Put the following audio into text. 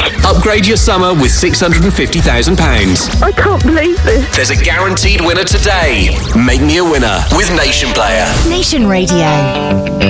Upgrade your summer with £650,000. I can't believe this. There's a guaranteed winner today. Make me a winner with Nation Player. Nation Radio.